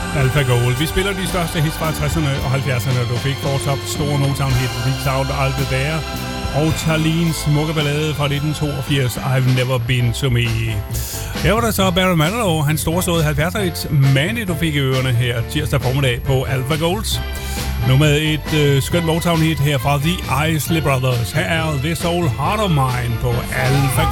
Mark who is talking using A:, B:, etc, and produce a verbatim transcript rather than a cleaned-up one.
A: Alpha Gold. Vi spiller de største hits fra tresserne og halvfjerdserne. Du fik fortsat store Motown hit, Reach Out og alt det der. Og Charlene's smukke ballade fra nitten toogfirs, I've Never Been To Me. Her var der så Barry Manilow, hans storslåede halvfjerdser hit, Mandy, du fik i ørerne her tirsdag formiddag på Alpha Golds. Nu med et øh, skønt Motown hit her fra The Isley Brothers. Her er This Old Heart of Mine på Alpha